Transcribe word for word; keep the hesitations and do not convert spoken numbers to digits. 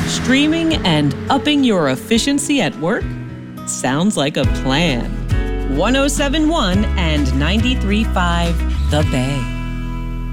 Streaming and upping your efficiency at work? Sounds like a plan. one oh seven point one and ninety-three point five The Bay.